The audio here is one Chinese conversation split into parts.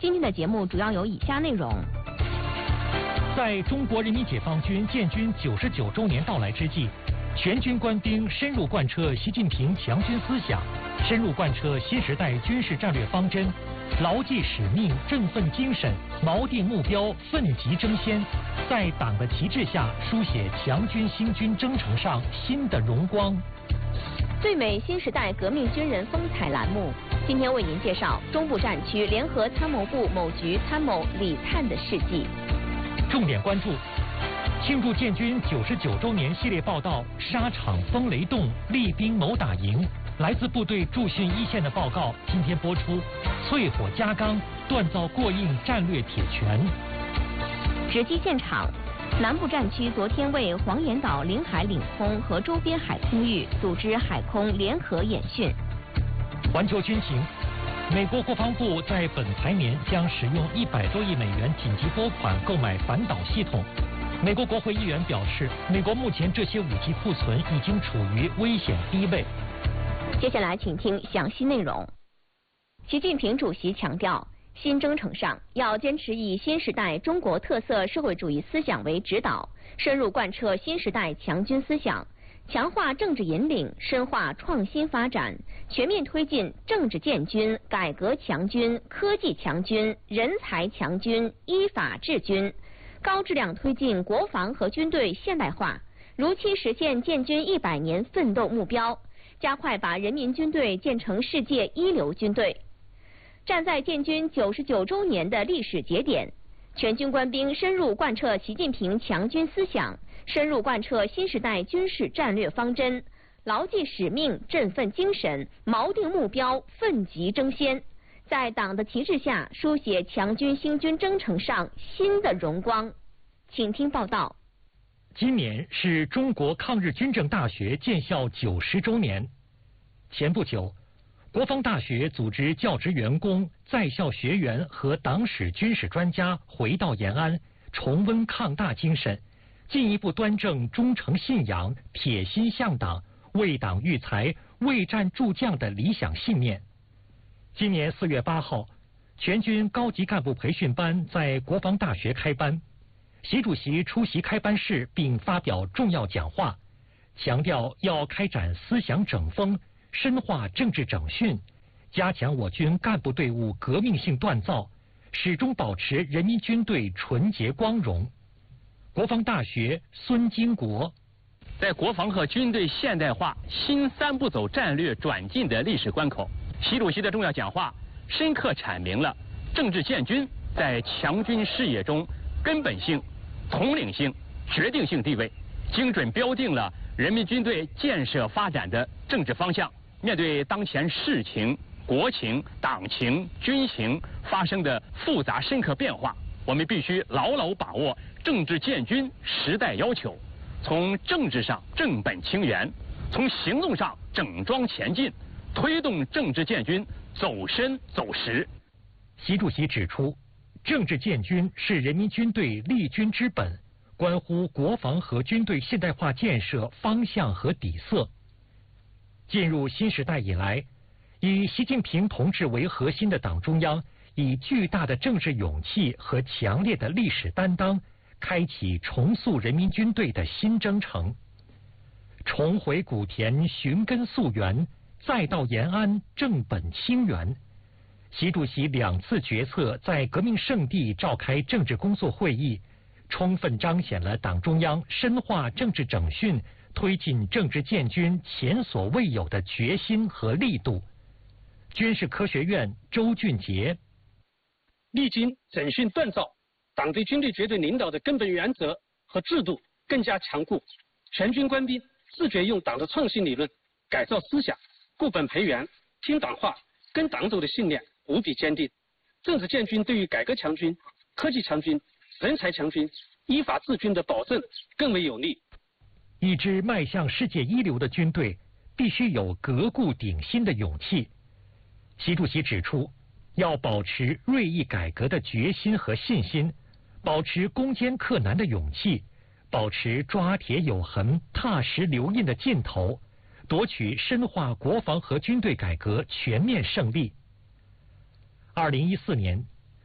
今天的节目主要有以下内容。 在中国人民解放军建军99周年到来之际，全军官兵深入贯彻习近平强军思想，深入贯彻新时代军事战略方针，牢记使命，振奋精神，锚定目标，奋楫争先，在党的旗帜下书写强军兴军征程上新的荣光。 最美新时代革命军人风采栏目，今天为您介绍中部战区联合参谋部某局参谋李灿的事迹。 重点关注：庆祝建军99周年系列报道，沙场风雷动，厉兵谋打赢。来自部队驻训一线的报告，今天播出。淬火加钢，锻造过硬战略铁拳。 直击现场。南部战区昨天为黄岩岛领海领空和周边海空域组织海空联合演训。 环球军情，美国国防部在本财年将使用100多亿美元紧急拨款购买反导系统。美国国会议员表示，美国目前这些武器库存已经处于危险低位。 接下来请听详细内容。习近平主席强调，新征程上要坚持以新时代中国特色社会主义思想为指导，深入贯彻新时代强军思想，强化政治引领，深化创新发展，全面推进政治建军、改革强军、科技强军、人才强军、依法治军，高质量推进国防和军队现代化，如期实现建军100年奋斗目标，加快把人民军队建成世界一流军队。站在建军99周年的历史节点，全军官兵深入贯彻习近平强军思想，深入贯彻新时代军事战略方针，牢记使命，振奋精神，锚定目标，奋楫争先，在党的旗帜下书写强军兴军征程上新的荣光。请听报道。 今年是中国抗日军政大学建校90周年。前不久，国防大学组织教职员工、在校学员和党史军事专家回到延安，重温抗大精神，进一步端正忠诚信仰、铁心向党、为党育才、为战助将的理想信念。今年4月8号，全军高级干部培训班在国防大学开班，习主席出席开班式并发表重要讲话，强调要开展思想整风，深化政治整训，加强我军干部队伍革命性锻造，始终保持人民军队纯洁光荣。国防大学孙金国， 在国防和军队现代化新3步走战略转进的历史关口，习主席的重要讲话深刻阐明了政治建军在强军事业中根本性、统领性、决定性地位，精准标定了人民军队建设发展的政治方向。面对当前世情、国情、党情、军情发生的复杂深刻变化，我们必须牢牢把握政治建军时代要求，从政治上正本清源，从行动上整装前进，推动政治建军走深走实。 习主席指出，政治建军是人民军队立军之本，关乎国防和军队现代化建设方向和底色。进入新时代以来，以习近平同志为核心的党中央，以巨大的政治勇气和强烈的历史担当，开启重塑人民军队的新征程。重回古田寻根溯源，再到延安正本清源。习主席2次决策在革命圣地召开政治工作会议，充分彰显了党中央深化政治整训、推进政治建军前所未有的决心和力度。军事科学院周俊杰， 历经整训锻造，党对军队绝对领导的根本原则和制度更加强固，全军官兵自觉用党的创新理论改造思想，固本培元，听党话，跟党走的信念无比坚定。政治建军对于改革强军、科技强军、人才强军、依法治军的保证更为有力。 一支迈向世界一流的军队，必须有革故鼎新的勇气。习主席指出，要保持锐意改革的决心和信心，保持攻坚克难的勇气，保持抓铁有痕、踏实留印的劲头，夺取深化国防和军队改革全面胜利。2014年，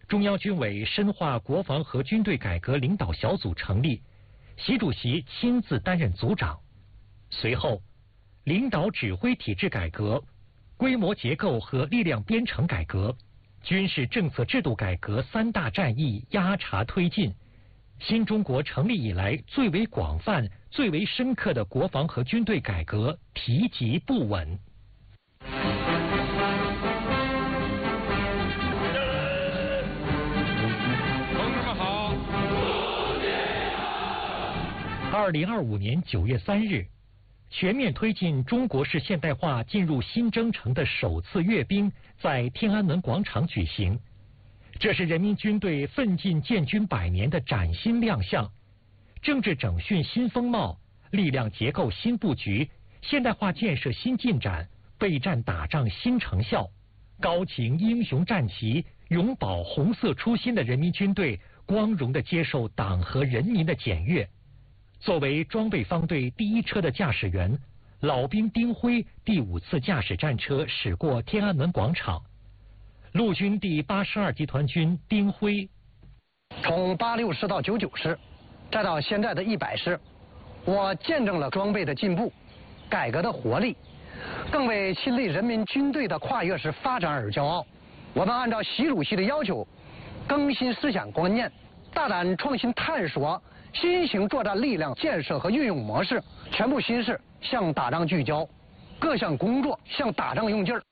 中央军委深化国防和军队改革领导小组成立，习主席亲自担任组长。随后，领导指挥体制改革、规模结构和力量编程改革、军事政策制度改革三大战役压茬推进，新中国成立以来最为广泛、最为深刻的国防和军队改革提及不稳。2025年9月3日，全面推进中国式现代化进入新征程的首次阅兵在天安门广场举行。这是人民军队奋进建军100年的崭新亮相，政治整训新风貌，力量结构新布局，现代化建设新进展，备战打仗新成效。高擎英雄战旗，永葆红色初心的人民军队，光荣地接受党和人民的检阅。作为装备方队第一车的驾驶员，老兵丁辉第5次驾驶战车驶过天安门广场。陆军第82集团军丁辉： 从86师到99师，再到现在的100师，我见证了装备的进步、改革的活力，更为亲历人民军队的跨越式发展而骄傲。我们按照习主席的要求，更新思想观念，大胆创新探索新型作战力量建设和运用模式，全部心思向打仗聚焦，各项工作向打仗用劲儿。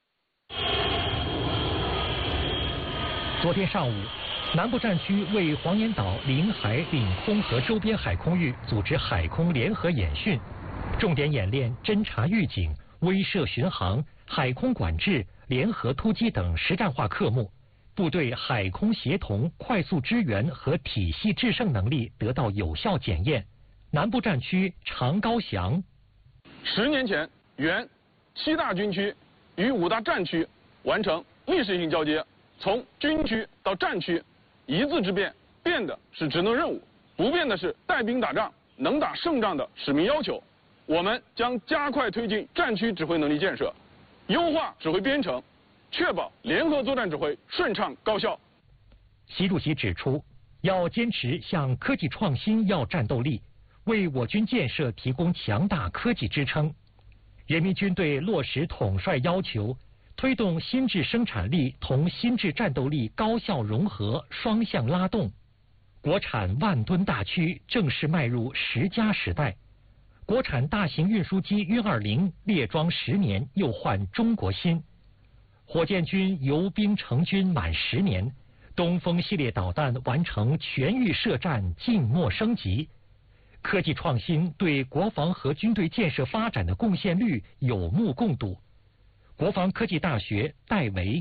昨天上午，南部战区为黄岩岛领海、领空和周边海空域组织海空联合演训，重点演练侦察预警、威慑巡航、海空管制、联合突击等实战化科目。部队海空协同、快速支援和体系制胜能力得到有效检验。南部战区长高翔 ：10年前，原7大军区与5大战区完成历史性交接，从军区到战区，一字之变，变的是职能任务，不变的是带兵打仗、能打胜仗的使命要求。我们将加快推进战区指挥能力建设，优化指挥编程，确保联合作战指挥顺畅高效。 习主席指出，要坚持向科技创新要战斗力，为我军建设提供强大科技支撑。人民军队落实统帅要求，推动新质生产力同新质战斗力高效融合、双向拉动。国产万吨大驱正式迈入10+时代。国产大型运输机运20列装10年，又换中国新。火箭军游兵成军满10年，东风系列导弹完成全域射战静默升级。科技创新对国防和军队建设发展的贡献率有目共睹。国防科技大学戴维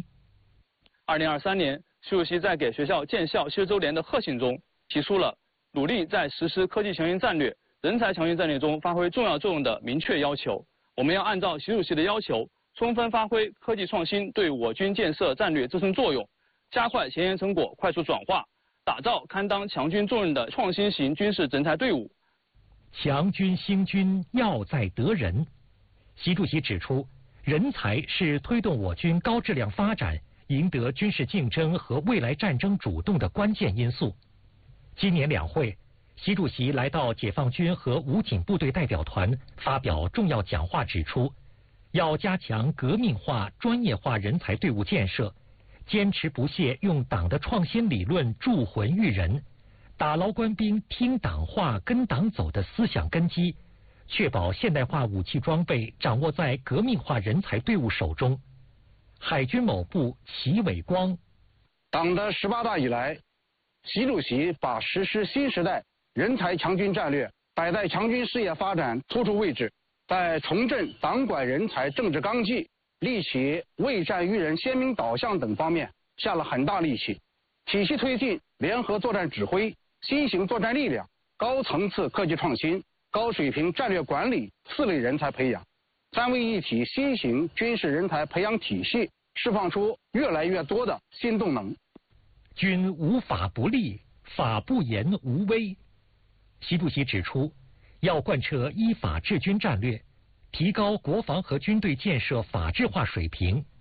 ：2023年，习主席在给学校建校70周年的贺信中提出了努力在实施科技强军战略、人才强军战略中发挥重要作用的明确要求。我们要按照习主席的要求，充分发挥科技创新对我军建设战略支撑作用，加快前沿成果快速转化，打造堪当强军重任的创新型军事人才队伍。 强军兴军要在得人。习主席指出，人才是推动我军高质量发展、赢得军事竞争和未来战争主动的关键因素。今年两会，习主席来到解放军和武警部队代表团发表重要讲话，指出要加强革命化、专业化人才队伍建设，坚持不懈用党的创新理论铸魂育人，打牢官兵听党话、跟党走的思想根基，确保现代化武器装备掌握在革命化人才队伍手中。海军某部齐伟光： 党的18大以来，习主席把实施新时代人才强军战略摆在强军事业发展突出位置，在重振党管人才政治纲纪、立起为战育人鲜明导向等方面下了很大力气，体系推进联合作战指挥、新型作战力量、高层次科技创新、高水平战略管理4类人才培养，3位一体新型军事人才培养体系释放出越来越多的新动能。 军无法不立，法不严无威。习主席指出，要贯彻依法治军战略，提高国防和军队建设法治化水平，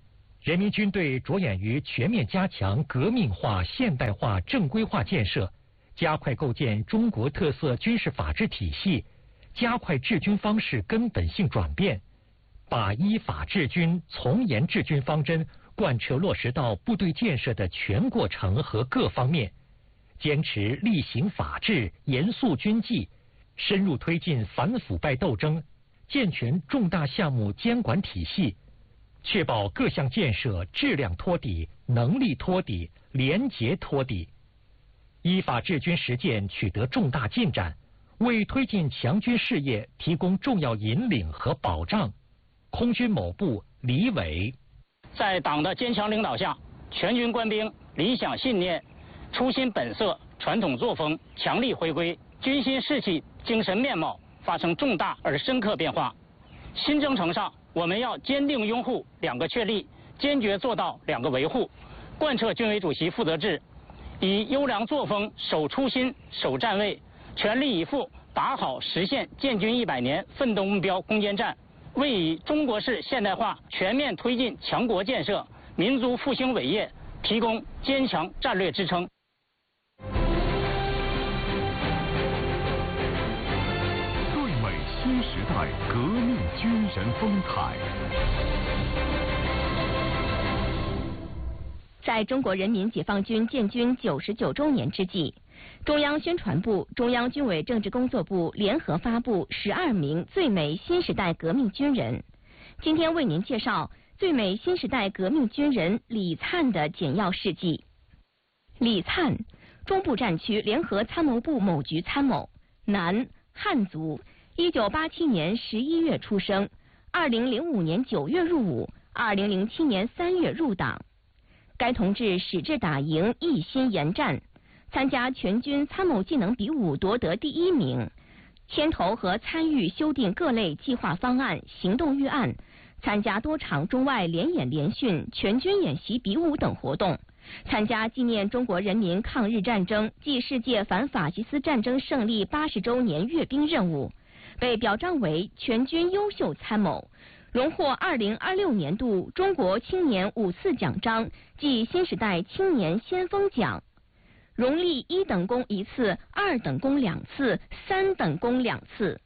人民军队着眼于全面加强革命化、现代化、正规化建设，加快构建中国特色军事法治体系，加快治军方式根本性转变，把依法治军、从严治军方针贯彻落实到部队建设的全过程和各方面，坚持厉行法治、严肃军纪，深入推进反腐败斗争，健全重大项目监管体系，确保各项建设质量托底、能力托底、廉洁托底。依法治军实践取得重大进展，为推进强军事业提供重要引领和保障。空军某部李伟， 在党的坚强领导下，全军官兵理想信念、初心本色、传统作风强力回归，军心士气、精神面貌发生重大而深刻变化。新征程上，我们要坚定拥护两个确立，坚决做到两个维护，贯彻军委主席负责制，以优良作风守初心、守站位，全力以赴打好实现建军100年奋斗目标攻坚战，为以中国式现代化全面推进强国建设、民族复兴伟业提供坚强战略支撑。 最美新时代革命军人风采。 在中国人民解放军建军99周年之际，中央宣传部、中央军委政治工作部联合发布12名最美新时代革命军人。今天为您介绍最美新时代革命军人李灿的简要事迹。李灿，中部战区联合参谋部某局参谋，男，汉族，1987年11月出生，2005年9月入伍，2007年3月入党。该同志矢志打赢，一心严战，参加全军参谋技能比武夺得第1名，牵头和参与修订各类计划方案、行动预案，参加多场中外联演联训、全军演习比武等活动，参加纪念中国人民抗日战争暨世界反法西斯战争胜利80周年阅兵任务，被表彰为全军优秀参谋，荣获2026年度中国青年5次奖章暨新时代青年先锋奖，荣立1等功1次、2等功2次、3等功2次。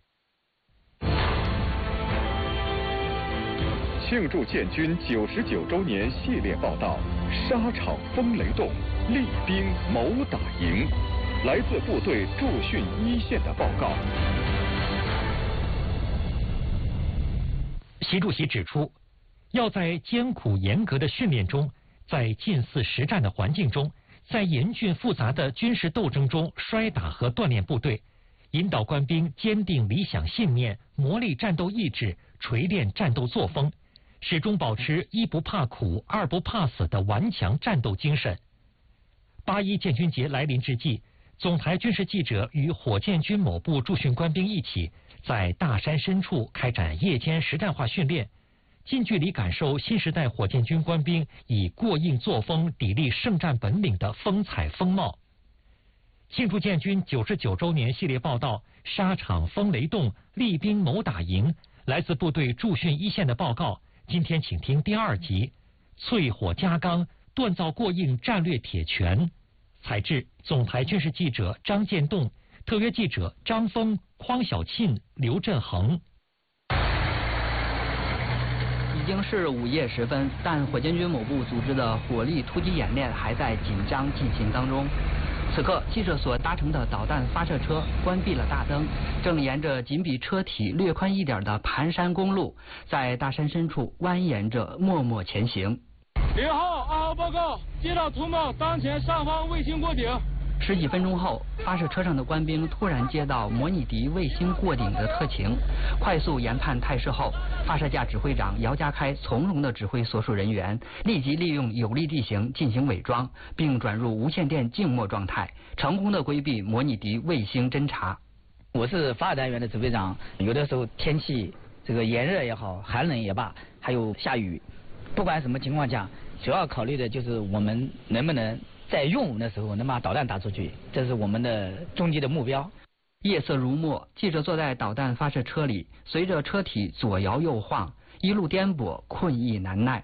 庆祝建军99周年系列报道：沙场风雷动，厉兵谋打赢。来自部队驻训一线的报告。 习主席指出，要在艰苦严格的训练中，在近似实战的环境中，在严峻复杂的军事斗争中摔打和锻炼部队，引导官兵坚定理想信念，磨砺战斗意志，锤炼战斗作风，始终保持1不怕苦、2不怕死的顽强战斗精神。8·1建军节来临之际，总台军事记者与火箭军某部驻训官兵一起，在大山深处开展夜间实战化训练，近距离感受新时代火箭军官兵以过硬作风砥砺圣战本领的风采风貌。庆祝建军99周年系列报道：沙场风雷动，厉兵谋打赢。来自部队驻训一线的报告，今天请听第2集：淬火加钢，锻造过硬战略铁拳。采制总台军事记者张建栋，特约记者张峰、匡小庆、刘振恒。 已经是午夜时分，但火箭军某部组织的火力突击演练还在紧张进行当中。此刻，记者所搭乘的导弹发射车关闭了大灯，正沿着仅比车体略宽一点的盘山公路，在大山深处蜿蜒着默默前行。 0号2号报告，接到通报，当前上方卫星过顶。 10几分钟后，发射车上的官兵突然接到模拟敌卫星过顶的特情，快速研判态势后，发射架指挥长姚家开从容地指挥所属人员立即利用有利地形进行伪装，并转入无线电静默状态，成功地规避模拟敌卫星侦察。 我是发射单元的指挥长，有的时候天气这个炎热也好，寒冷也罢，还有下雨，不管什么情况下，主要考虑的就是我们能不能在用的时候能把导弹打出去，这是我们的终极的目标。 夜色如墨，记者坐在导弹发射车里，随着车体左摇右晃，一路颠簸，困意难耐。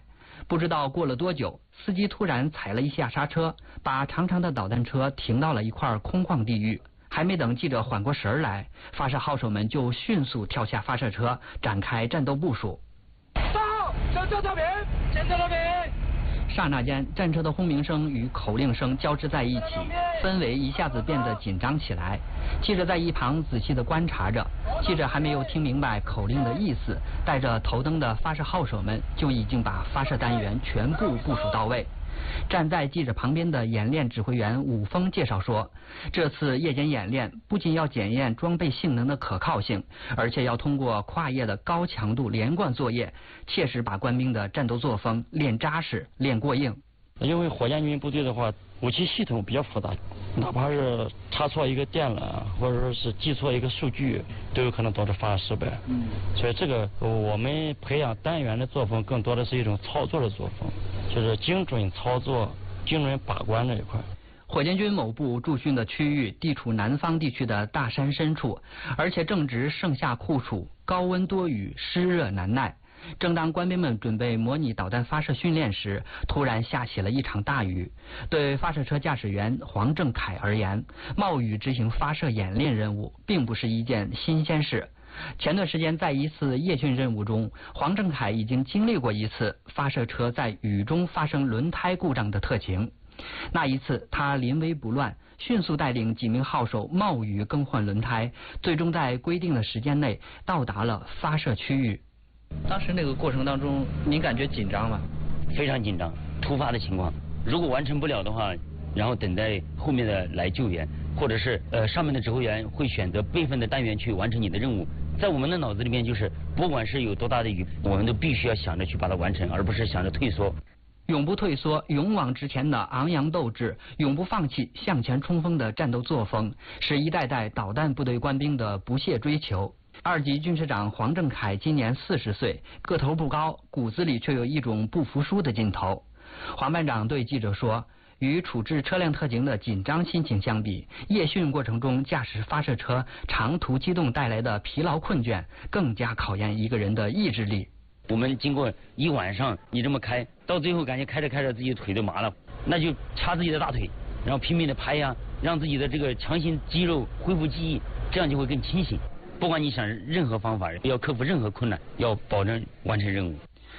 不知道过了多久，司机突然踩了一下刹车，把长长的导弹车停到了一块空旷地域。还没等记者缓过神来，发射号手们就迅速跳下发射车，展开战斗部署。 到，侦测照片，监测照片。 刹那间，战车的轰鸣声与口令声交织在一起，氛围一下子变得紧张起来。记者在一旁仔细地观察着，记者还没有听明白口令的意思，带着头灯的发射号手们就已经把发射单元全部部署到位。站在记者旁边的演练指挥员武峰介绍说，这次夜间演练不仅要检验装备性能的可靠性，而且要通过跨夜的高强度连贯作业，切实把官兵的战斗作风练扎实、练过硬。 因为火箭军部队的话，武器系统比较复杂，哪怕是插错一个电缆，或者说是记错一个数据，都有可能导致发射失败。所以这个我们培养单元的作风，更多的是一种操作的作风，就是精准操作、精准把关这一块。 火箭军某部驻训的区域地处南方地区的大山深处，而且正值盛夏酷暑，高温多雨，湿热难耐。正当官兵们准备模拟导弹发射训练时，突然下起了一场大雨。对发射车驾驶员黄正凯而言，冒雨执行发射演练任务并不是一件新鲜事。前段时间在一次夜训任务中，黄正凯已经经历过一次发射车在雨中发生轮胎故障的特情。那一次他临危不乱，迅速带领几名号手冒雨更换轮胎，最终在规定的时间内到达了发射区域。当时那个过程当中，您感觉紧张吗？ 非常紧张，突发的情况，如果完成不了的话，然后等待后面的来救援，或者是上面的指挥员会选择备份的单元去完成你的任务。在我们的脑子里面，就是不管是有多大的雨，我们都必须要想着去把它完成，而不是想着退缩。 永不退缩、勇往直前的昂扬斗志，永不放弃向前冲锋的战斗作风，是一代代导弹部队官兵的不懈追求。2级军师长黄正凯今年40岁，个头不高，骨子里却有一种不服输的劲头。黄班长对记者说，与处置车辆特警的紧张心情相比，夜训过程中驾驶发射车长途机动带来的疲劳困倦，更加考验一个人的意志力。 我们经过一晚上，你这么开，到最后感觉开着开着自己腿都麻了，那就掐自己的大腿，然后拼命的拍呀，让自己的这个强行肌肉恢复记忆，这样就会更清醒。不管你想任何方法，要克服任何困难，要保证完成任务。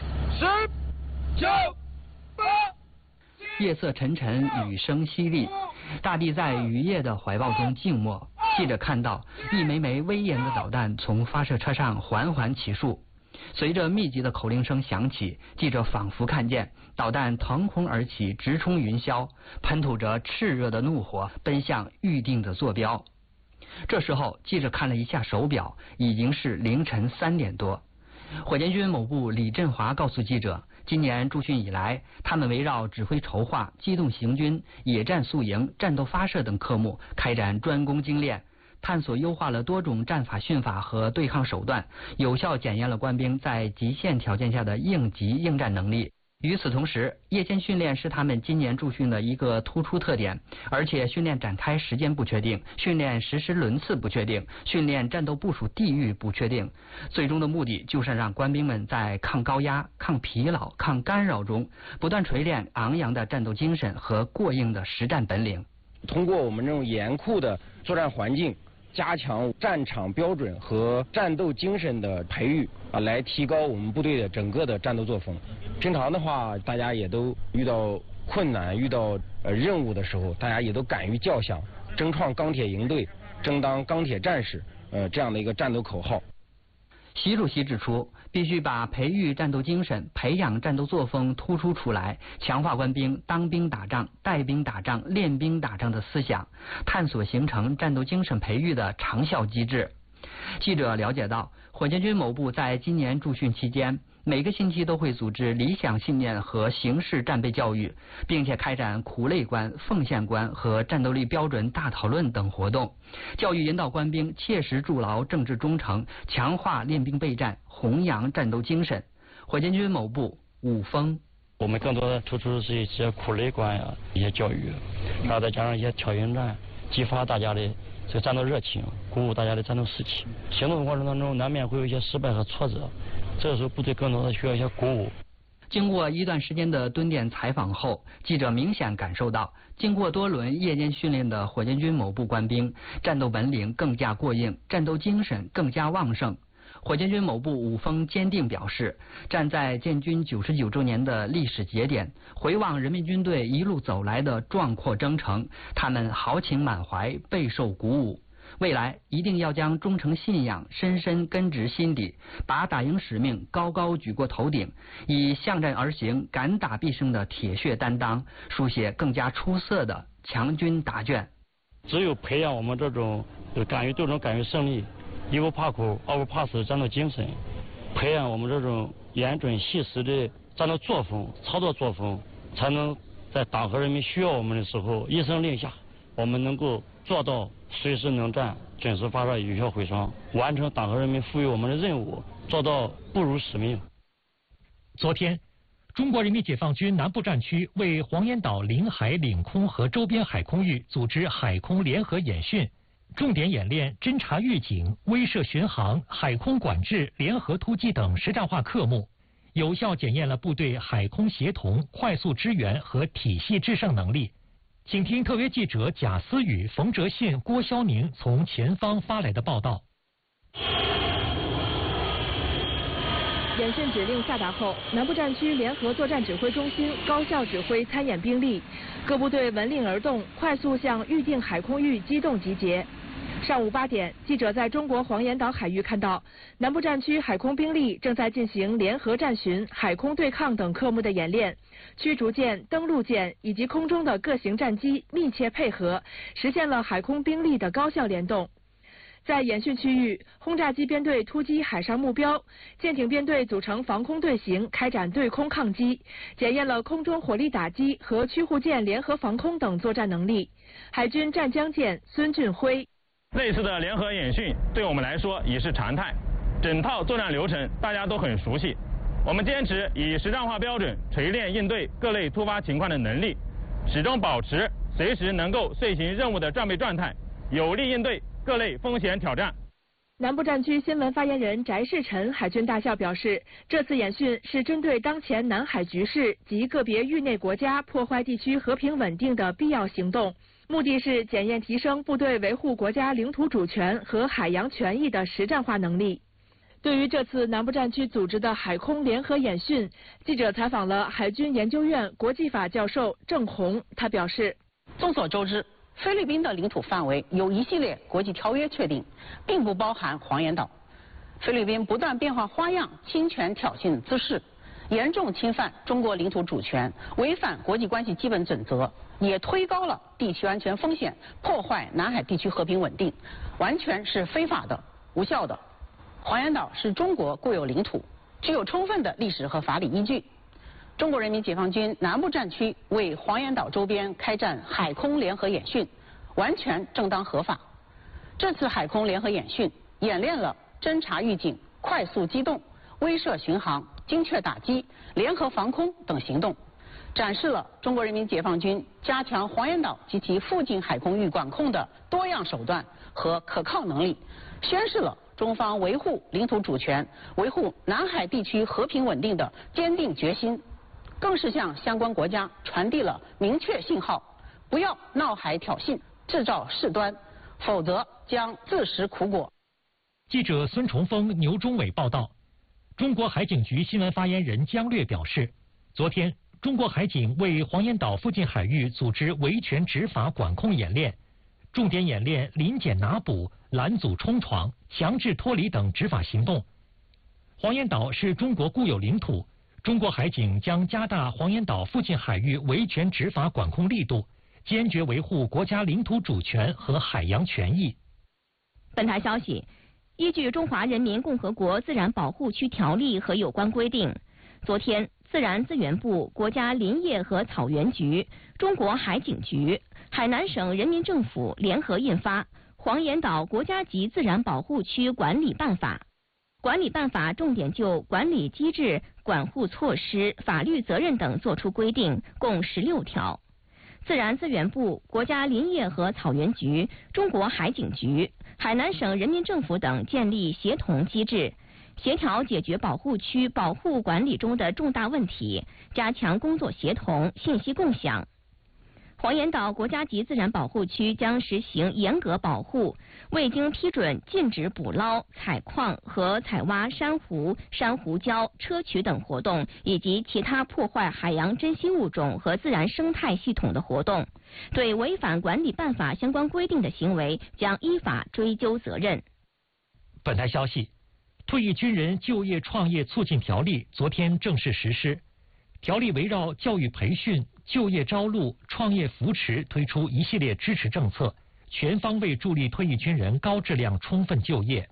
10、9、8。 夜色沉沉，雨声淅沥，大地在雨夜的怀抱中静默。记者看到一枚枚威严的导弹从发射车上缓缓起束，随着密集的口令声响起，记者仿佛看见导弹腾空而起，直冲云霄，喷吐着炽热的怒火，奔向预定的坐标。这时候，记者看了一下手表，已经是凌晨3点多。火箭军某部李振华告诉记者，今年驻训以来，他们围绕指挥筹划、机动行军、野战宿营、战斗发射等科目开展专攻精练，探索优化了多种战法训法和对抗手段，有效检验了官兵在极限条件下的应急应战能力。与此同时，夜间训练是他们今年驻训的一个突出特点，而且训练展开时间不确定，训练实施轮次不确定，训练战斗部署地域不确定，最终的目的就是让官兵们在抗高压、抗疲劳、抗干扰中不断锤炼昂扬的战斗精神和过硬的实战本领。 通过我们这种严酷的作战环境，加强战场标准和战斗精神的培育来提高我们部队的整个的战斗作风。平常的话，大家也都遇到困难、遇到任务的时候，大家也都敢于叫响，争创钢铁营队，争当钢铁战士，这样的一个战斗口号。 习主席指出，必须把培育战斗精神、培养战斗作风突出出来，强化官兵当兵打仗、带兵打仗、练兵打仗的思想，探索形成战斗精神培育的长效机制。记者了解到，火箭军某部在今年驻训期间，每个星期都会组织理想信念和形式战备教育，并且开展苦累观、奉献观和战斗力标准大讨论等活动，教育引导官兵切实筑牢政治忠诚，强化练兵备战，弘扬战斗精神。火箭军某部武峰， 我们更多的突出的是一些苦累观呀，一些教育，然后再加上一些挑引战，激发大家的这个战斗热情，鼓舞大家的战斗士气。行动过程当中难免会有一些失败和挫折，这个时候部队更多的需要一些鼓舞。 经过一段时间的蹲点采访后，记者明显感受到，经过多轮夜间训练的火箭军某部官兵，战斗本领更加过硬，战斗精神更加旺盛。火箭军某部武锋坚定表示，站在建军99周年的历史节点，回望人民军队一路走来的壮阔征程，他们豪情满怀，备受鼓舞。未来一定要将忠诚信仰深深根植心底，把打赢使命高高举过头顶，以向战而行、敢打必胜的铁血担当，书写更加出色的强军答卷。 只有培养我们这种敢于斗争、敢于胜利、一不怕苦、二不怕死的战斗精神，培养我们这种严准细实的战斗作风、操作作风，才能在党和人民需要我们的时候一声令下，我们能够做到随时能战、准时发射、有效毁伤，完成党和人民赋予我们的任务，做到不辱使命。 昨天，中国人民解放军南部战区为黄岩岛领海、领空和周边海空域组织海空联合演训，重点演练侦察预警、威慑巡航、海空管制、联合突击等实战化科目，有效检验了部队海空协同、快速支援和体系制胜能力。请听特约记者贾思雨、冯哲信、郭肖宁从前方发来的报道。 演训指令下达后，南部战区联合作战指挥中心高效指挥参演兵力，各部队闻令而动，快速向预定海空域机动集结。上午8点，记者在中国黄岩岛海域看到，南部战区海空兵力正在进行联合战巡、海空对抗等科目的演练，驱逐舰、登陆舰以及空中的各型战机密切配合，实现了海空兵力的高效联动。在演训区域，轰炸机编队突击海上目标，舰艇编队组成防空队形，开展对空抗击，检验了空中火力打击和驱护舰联合防空等作战能力。海军湛江舰孙俊辉： 类似的联合演训对我们来说已是常态，整套作战流程大家都很熟悉。我们坚持以实战化标准锤炼应对各类突发情况的能力，始终保持随时能够遂行任务的战备状态，有力应对各类风险挑战。 南部战区新闻发言人翟世臣海军大校表示，这次演训是针对当前南海局势及个别域内国家破坏地区和平稳定的必要行动，目的是检验提升部队维护国家领土主权和海洋权益的实战化能力。对于这次南部战区组织的海空联合演训，记者采访了海军研究院国际法教授郑红，他表示， 众所周知，菲律宾的领土范围由一系列国际条约确定，并不包含黄岩岛。菲律宾不断变化花样、侵权挑衅滋事，严重侵犯中国领土主权，违反国际关系基本准则，也推高了地区安全风险，破坏南海地区和平稳定，完全是非法的、无效的。黄岩岛是中国固有领土，具有充分的历史和法理依据。中国人民解放军南部战区为黄岩岛周边开展海空联合演训，完全正当合法。这次海空联合演训演练了侦察预警、快速机动、威慑巡航、精确打击、联合防空等行动，展示了中国人民解放军加强黄岩岛及其附近海空域管控的多样手段和可靠能力，宣示了中方维护领土主权、维护南海地区和平稳定的坚定决心，更是向相关国家传递了明确信号：不要闹海挑衅、制造事端，否则将自食苦果。 记者孙崇峰、牛忠伟报道。中国海警局新闻发言人姜略表示，昨天中国海警为黄岩岛附近海域组织维权执法管控演练，重点演练临检拿捕、拦阻冲闯、强制脱离等执法行动。黄岩岛是中国固有领土，中国海警将加大黄岩岛附近海域维权执法管控力度，坚决维护国家领土主权和海洋权益。 本台消息，依据《中华人民共和国自然保护区条例》和有关规定，昨天，自然资源部、国家林业和草原局、中国海警局、海南省人民政府联合印发《黄岩岛国家级自然保护区管理办法》。管理办法重点就管理机制、管护措施、法律责任等作出规定，共16条。自然资源部、国家林业和草原局、中国海警局、海南省人民政府等建立协同机制， 协调解决保护区保护管理中的重大问题，加强工作协同、信息共享。黄岩岛国家级自然保护区将实行严格保护，未经批准禁止捕捞、采矿和采挖珊瑚、珊瑚礁、砗磲等活动，以及其他破坏海洋珍稀物种和自然生态系统的活动。对违反管理办法相关规定的行为，将依法追究责任。 本台消息，退役军人就业创业促进条例昨天正式实施。条例围绕教育培训、就业招录、创业扶持推出一系列支持政策，全方位助力退役军人高质量充分就业。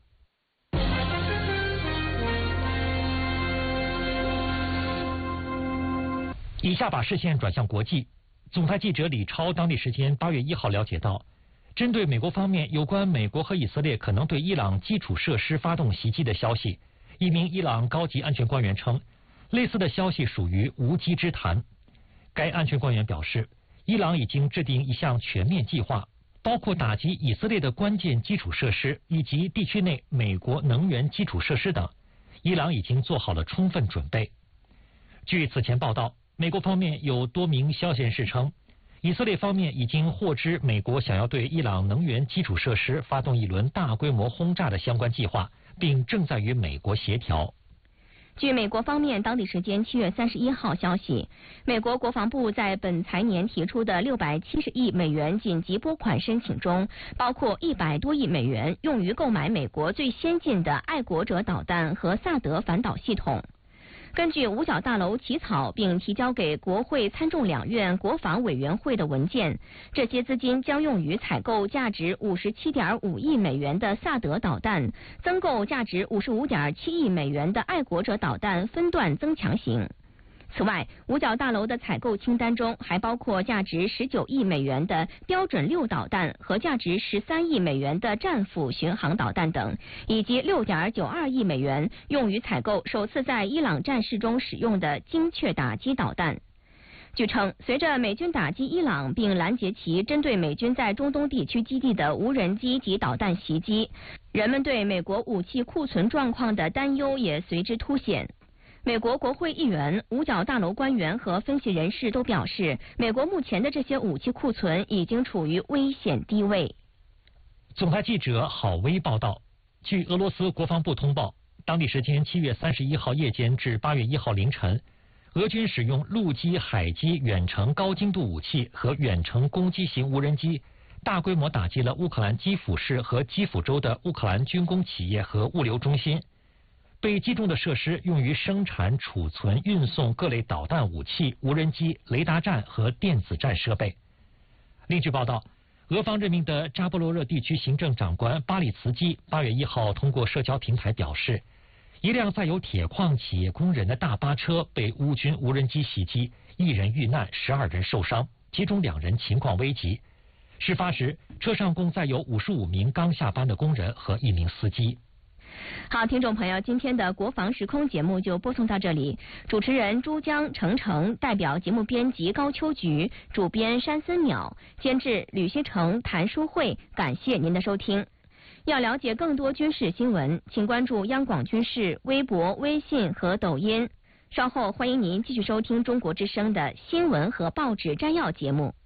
以下把视线转向国际。总台记者李超当地时间8月1号了解到，针对美国方面有关美国和以色列可能对伊朗基础设施发动袭击的消息，一名伊朗高级安全官员称，类似的消息属于无稽之谈。该安全官员表示，伊朗已经制定一项全面计划，包括打击以色列的关键基础设施以及地区内美国能源基础设施等，伊朗已经做好了充分准备。据此前报道，美国方面有多名消息人士称，以色列方面已经获知美国想要对伊朗能源基础设施发动一轮大规模轰炸的相关计划，并正在与美国协调。 据美国方面当地时间7月31号消息，美国国防部在本财年提出的670亿美元紧急拨款申请中，包括100多亿美元用于购买美国最先进的爱国者导弹和萨德反导系统。根据五角大楼起草并提交给国会参众两院国防委员会的文件，这些资金将用于采购价值57.5亿美元的萨德导弹，增购价值55.7亿美元的爱国者导弹分段增强型。此外，五角大楼的采购清单中还包括价值19亿美元的标准6导弹和价值13亿美元的战斧巡航导弹等，以及6.92亿美元用于采购首次在伊朗战事中使用的精确打击导弹。据称，随着美军打击伊朗并拦截其针对美军在中东地区基地的无人机及导弹袭击，人们对美国武器库存状况的担忧也随之凸显。美国国会议员、五角大楼官员和分析人士都表示，美国目前的这些武器库存已经处于危险低位。 总台记者郝威报道，据俄罗斯国防部通报，当地时间7月31号夜间至8月1号凌晨，俄军使用陆基、海基远程高精度武器和远程攻击型无人机，大规模打击了乌克兰基辅市和基辅州的乌克兰军工企业和物流中心。被击中的设施用于生产、储存、运送各类导弹武器、无人机、雷达站和电子战设备。另据报道，俄方任命的扎波罗热地区行政长官巴里茨基8月1号通过社交平台表示，一辆载有铁矿企业工人的大巴车被乌军无人机袭击，1人遇难，12人受伤，其中2人情况危急。事发时，车上共载有55名刚下班的工人和1名司机。 好，听众朋友，今天的国防时空节目就播送到这里。主持人朱江、程程，代表节目编辑高秋菊，主编山森淼，监制吕希成、谭淑慧。感谢您的收听。要了解更多军事新闻，请关注央广军事微博、微信和抖音。稍后欢迎您继续收听中国之声的新闻和报纸摘要节目。